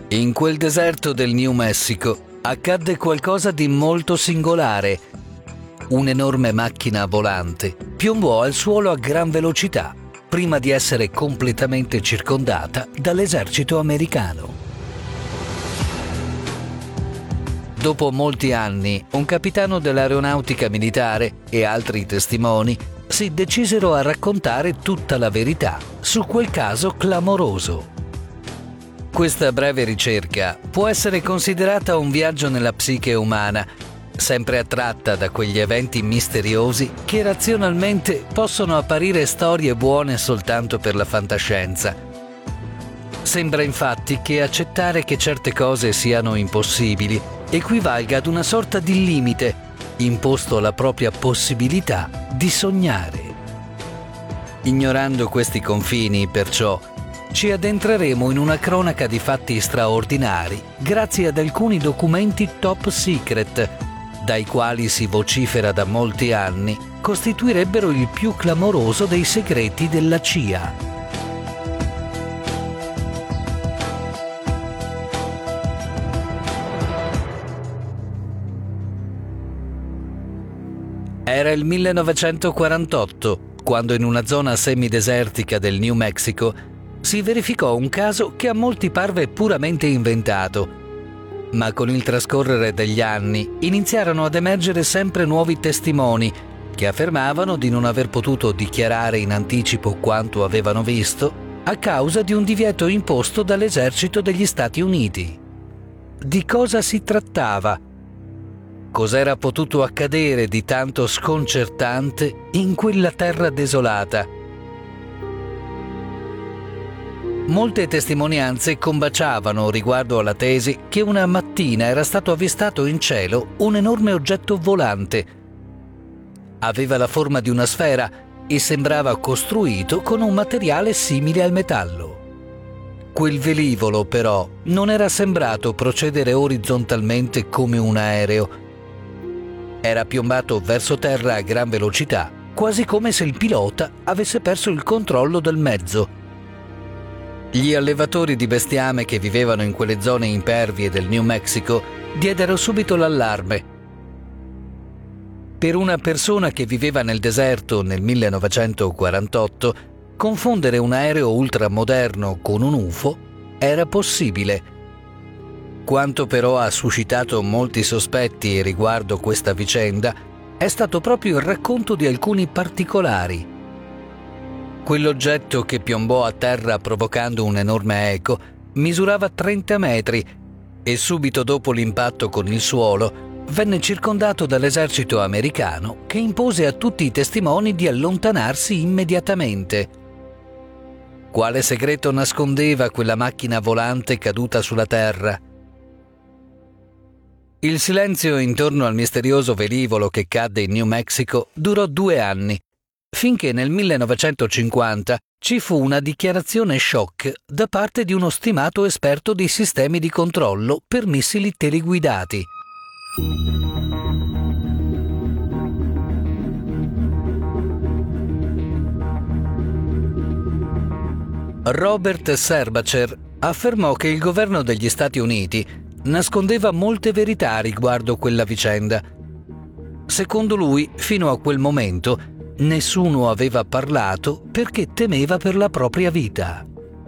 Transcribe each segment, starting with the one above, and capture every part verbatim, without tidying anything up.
In quel deserto del New Mexico accadde qualcosa di molto singolare. Un'enorme macchina volante piombò al suolo a gran velocità prima di essere completamente circondata dall'esercito americano. Dopo molti anni, un capitano dell'aeronautica militare e altri testimoni si decisero a raccontare tutta la verità su quel caso clamoroso. Questa breve ricerca può essere considerata un viaggio nella psiche umana, sempre attratta da quegli eventi misteriosi che razionalmente possono apparire storie buone soltanto per la fantascienza. Sembra infatti che accettare che certe cose siano impossibili equivalga ad una sorta di limite imposto alla propria possibilità di sognare. Ignorando questi confini, perciò, ci addentreremo in una cronaca di fatti straordinari grazie ad alcuni documenti top secret, dai quali si vocifera da molti anni costituirebbero il più clamoroso dei segreti della C I A. Era il millenovecentoquarantotto, quando in una zona semidesertica del New Mexico si verificò un caso che a molti parve puramente inventato. Ma con il trascorrere degli anni iniziarono ad emergere sempre nuovi testimoni che affermavano di non aver potuto dichiarare in anticipo quanto avevano visto a causa di un divieto imposto dall'esercito degli Stati Uniti. Di cosa si trattava? Cos'era potuto accadere di tanto sconcertante in quella terra desolata? Molte testimonianze combaciavano riguardo alla tesi che una mattina era stato avvistato in cielo un enorme oggetto volante. Aveva la forma di una sfera e sembrava costruito con un materiale simile al metallo. Quel velivolo, però, non era sembrato procedere orizzontalmente come un aereo. Era piombato verso terra a gran velocità, quasi come se il pilota avesse perso il controllo del mezzo. Gli allevatori di bestiame che vivevano in quelle zone impervie del New Mexico diedero subito l'allarme. Per una persona che viveva nel deserto nel millenovecentoquarantotto, confondere un aereo ultramoderno con un U F O era possibile. Quanto però ha suscitato molti sospetti riguardo questa vicenda è stato proprio il racconto di alcuni particolari. Quell'oggetto che piombò a terra provocando un enorme eco misurava trenta metri e subito dopo l'impatto con il suolo venne circondato dall'esercito americano che impose a tutti i testimoni di allontanarsi immediatamente. Quale segreto nascondeva quella macchina volante caduta sulla terra? Il silenzio intorno al misterioso velivolo che cadde in New Mexico durò due anni, finché nel millenovecentocinquanta ci fu una dichiarazione shock da parte di uno stimato esperto dei sistemi di controllo per missili teleguidati. Robert Serbacher affermò che il governo degli Stati Uniti nascondeva molte verità riguardo quella vicenda. Secondo lui, fino a quel momento, nessuno aveva parlato perché temeva per la propria vita.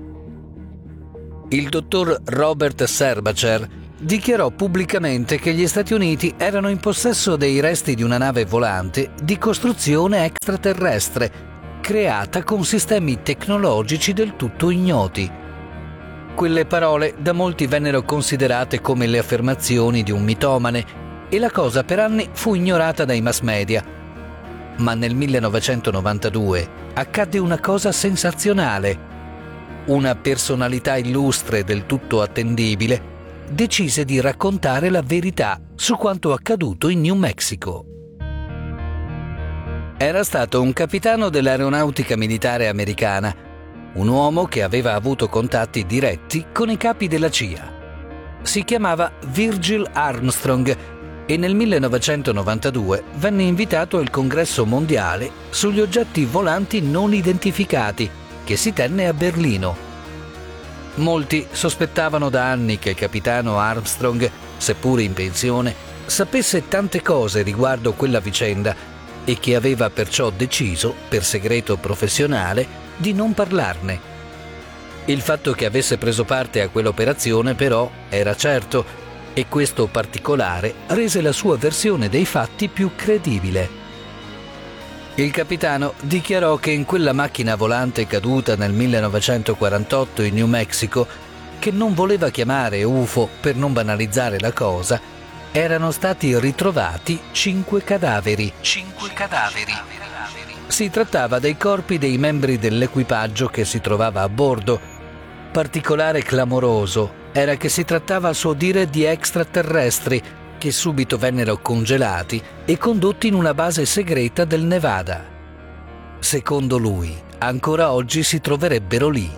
Il dottor Robert Serbacher dichiarò pubblicamente che gli Stati Uniti erano in possesso dei resti di una nave volante di costruzione extraterrestre, creata con sistemi tecnologici del tutto ignoti. Quelle parole da molti vennero considerate come le affermazioni di un mitomane e la cosa per anni fu ignorata dai mass media. Ma nel millenovecentonovantadue accadde una cosa sensazionale. Una personalità illustre del tutto attendibile decise di raccontare la verità su quanto accaduto in New Mexico. Era stato un capitano dell'aeronautica militare americana, un uomo che aveva avuto contatti diretti con i capi della C I A. Si chiamava Virgil Armstrong e nel millenovecentonovantadue venne invitato al Congresso mondiale sugli oggetti volanti non identificati che si tenne a Berlino. Molti sospettavano da anni che il capitano Armstrong, seppur in pensione, sapesse tante cose riguardo quella vicenda e che aveva perciò deciso, per segreto professionale, di non parlarne. Il fatto che avesse preso parte a quell'operazione, però, era certo, e questo particolare rese la sua versione dei fatti più credibile. Il capitano dichiarò che in quella macchina volante caduta nel millenovecentoquarantotto in New Mexico, che non voleva chiamare U F O per non banalizzare la cosa, erano stati ritrovati cinque cadaveri. Cinque cadaveri. Si trattava dei corpi dei membri dell'equipaggio che si trovava a bordo. Particolare clamoroso era che si trattava a suo dire di extraterrestri che subito vennero congelati e condotti in una base segreta del Nevada. Secondo lui, ancora oggi si troverebbero lì.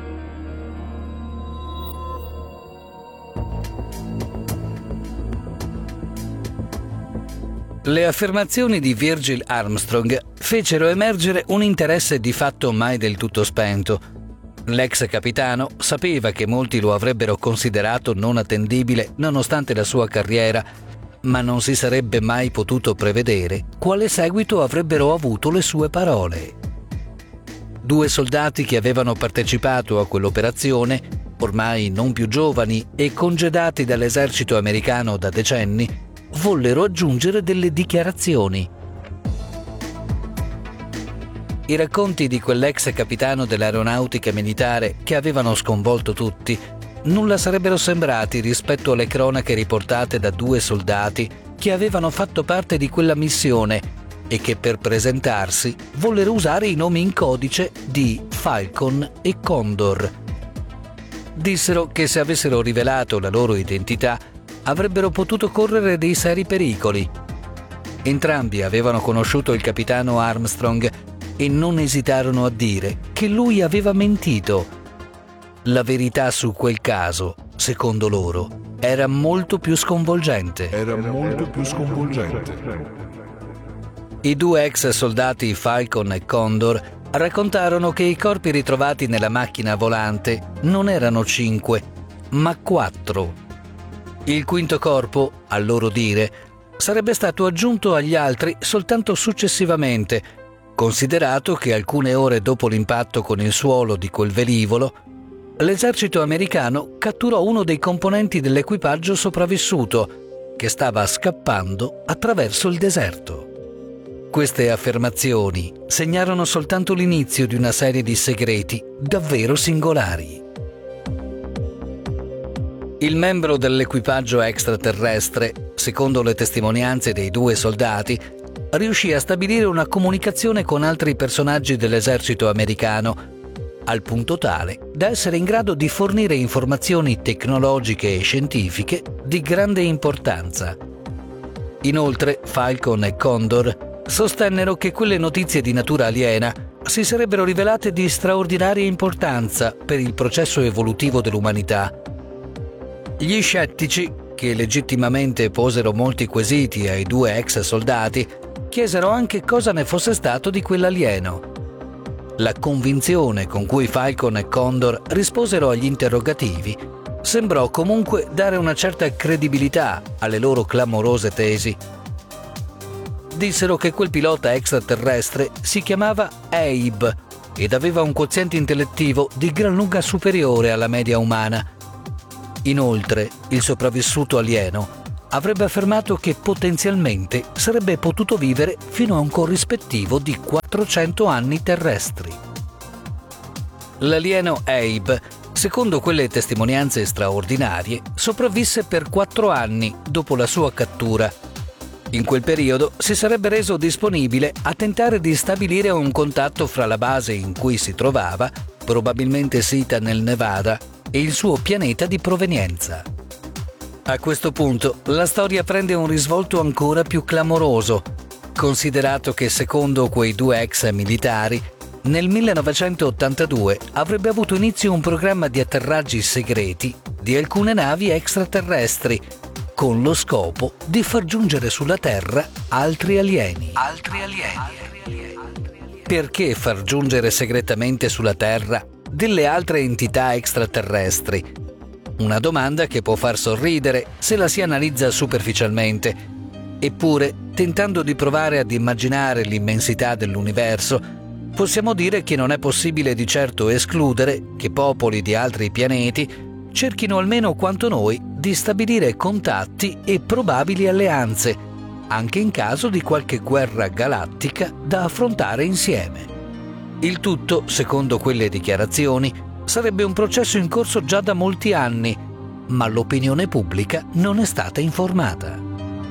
Le affermazioni di Virgil Armstrong fecero emergere un interesse di fatto mai del tutto spento. L'ex capitano sapeva che molti lo avrebbero considerato non attendibile nonostante la sua carriera, ma non si sarebbe mai potuto prevedere quale seguito avrebbero avuto le sue parole. Due soldati che avevano partecipato a quell'operazione, ormai non più giovani e congedati dall'esercito americano da decenni, vollero aggiungere delle dichiarazioni. I racconti di quell'ex capitano dell'aeronautica militare che avevano sconvolto tutti nulla sarebbero sembrati rispetto alle cronache riportate da due soldati che avevano fatto parte di quella missione e che per presentarsi vollero usare i nomi in codice di Falcon e Condor. Dissero che se avessero rivelato la loro identità avrebbero potuto correre dei seri pericoli. Entrambi avevano conosciuto il capitano Armstrong e non esitarono a dire che lui aveva mentito. La verità su quel caso, secondo loro, era molto più sconvolgente. Era molto più sconvolgente. I due ex soldati Falcon e Condor raccontarono che i corpi ritrovati nella macchina volante non erano cinque, ma quattro. Il quinto corpo, a loro dire, sarebbe stato aggiunto agli altri soltanto successivamente, considerato che alcune ore dopo l'impatto con il suolo di quel velivolo, l'esercito americano catturò uno dei componenti dell'equipaggio sopravvissuto, che stava scappando attraverso il deserto. Queste affermazioni segnarono soltanto l'inizio di una serie di segreti davvero singolari. Il membro dell'equipaggio extraterrestre, secondo le testimonianze dei due soldati, riuscì a stabilire una comunicazione con altri personaggi dell'esercito americano, al punto tale da essere in grado di fornire informazioni tecnologiche e scientifiche di grande importanza. Inoltre, Falcon e Condor sostennero che quelle notizie di natura aliena si sarebbero rivelate di straordinaria importanza per il processo evolutivo dell'umanità. Gli scettici, che legittimamente posero molti quesiti ai due ex soldati, chiesero anche cosa ne fosse stato di quell'alieno. La convinzione con cui Falcon e Condor risposero agli interrogativi sembrò comunque dare una certa credibilità alle loro clamorose tesi. Dissero che quel pilota extraterrestre si chiamava Abe ed aveva un quoziente intellettivo di gran lunga superiore alla media umana. Inoltre, il sopravvissuto alieno avrebbe affermato che potenzialmente sarebbe potuto vivere fino a un corrispettivo di quattrocento anni terrestri. L'alieno Abe, secondo quelle testimonianze straordinarie, sopravvisse per quattro anni dopo la sua cattura. In quel periodo si sarebbe reso disponibile a tentare di stabilire un contatto fra la base in cui si trovava, probabilmente sita nel Nevada, e il suo pianeta di provenienza. A questo punto la storia prende un risvolto ancora più clamoroso, considerato che secondo quei due ex militari nel millenovecentottantadue avrebbe avuto inizio un programma di atterraggi segreti di alcune navi extraterrestri con lo scopo di far giungere sulla Terra altri alieni. Altri alieni. Perché far giungere segretamente sulla Terra delle altre entità extraterrestri. Una domanda che può far sorridere se la si analizza superficialmente. Eppure, tentando di provare ad immaginare l'immensità dell'universo, possiamo dire che non è possibile di certo escludere che popoli di altri pianeti cerchino almeno quanto noi di stabilire contatti e probabili alleanze, anche in caso di qualche guerra galattica da affrontare insieme. Il tutto, secondo quelle dichiarazioni, sarebbe un processo in corso già da molti anni, ma l'opinione pubblica non è stata informata.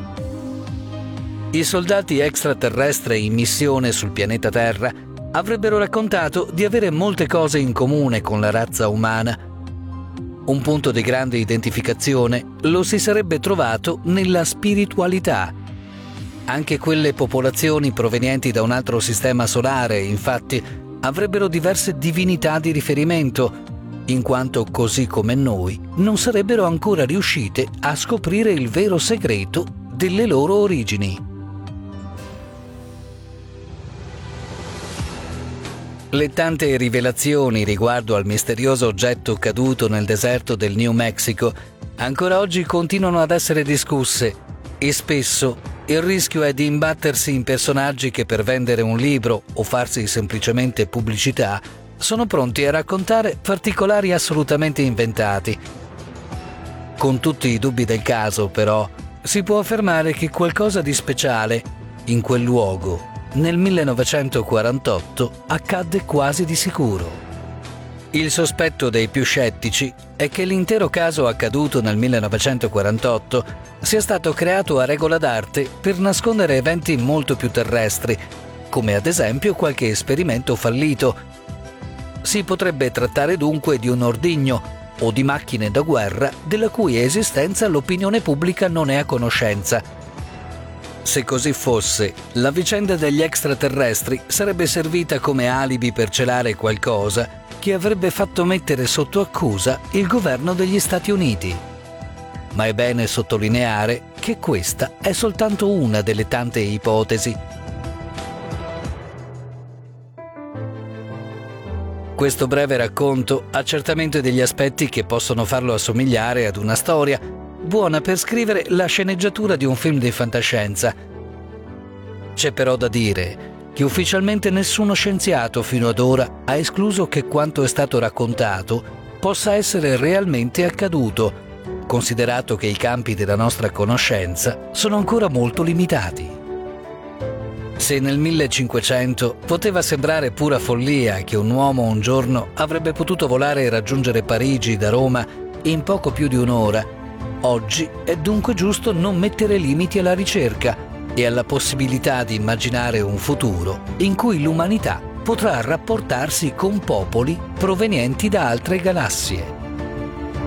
I soldati extraterrestri in missione sul pianeta Terra avrebbero raccontato di avere molte cose in comune con la razza umana. Un punto di grande identificazione lo si sarebbe trovato nella spiritualità. Anche quelle popolazioni provenienti da un altro sistema solare, infatti, avrebbero diverse divinità di riferimento, in quanto, così come noi, non sarebbero ancora riuscite a scoprire il vero segreto delle loro origini. Le tante rivelazioni riguardo al misterioso oggetto caduto nel deserto del New Mexico ancora oggi continuano ad essere discusse e spesso il rischio è di imbattersi in personaggi che per vendere un libro o farsi semplicemente pubblicità sono pronti a raccontare particolari assolutamente inventati. Con tutti i dubbi del caso, però, si può affermare che qualcosa di speciale in quel luogo nel millenovecentoquarantotto accadde quasi di sicuro. Il sospetto dei più scettici è che l'intero caso accaduto nel millenovecentoquarantotto sia stato creato a regola d'arte per nascondere eventi molto più terrestri, come ad esempio qualche esperimento fallito. Si potrebbe trattare dunque di un ordigno o di macchine da guerra della cui esistenza l'opinione pubblica non è a conoscenza. Se così fosse, la vicenda degli extraterrestri sarebbe servita come alibi per celare qualcosa che avrebbe fatto mettere sotto accusa il governo degli Stati Uniti. Ma è bene sottolineare che questa è soltanto una delle tante ipotesi. Questo breve racconto ha certamente degli aspetti che possono farlo assomigliare ad una storia buona per scrivere la sceneggiatura di un film di fantascienza. C'è però da dire che ufficialmente nessuno scienziato fino ad ora ha escluso che quanto è stato raccontato possa essere realmente accaduto, considerato che i campi della nostra conoscenza sono ancora molto limitati. Se nel millecinquecento poteva sembrare pura follia che un uomo un giorno avrebbe potuto volare e raggiungere Parigi da Roma in poco più di un'ora, oggi è dunque giusto non mettere limiti alla ricerca e alla possibilità di immaginare un futuro in cui l'umanità potrà rapportarsi con popoli provenienti da altre galassie.